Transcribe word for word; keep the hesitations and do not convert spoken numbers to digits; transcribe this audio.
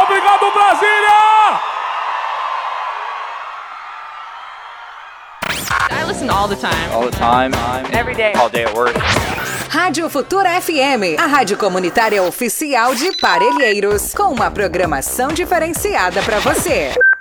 Obrigado, Brasília! I listen all the time. All the time. Every day. All day at work. Rádio Futura F M, a rádio comunitária oficial de Parelheiros, com uma programação diferenciada para você.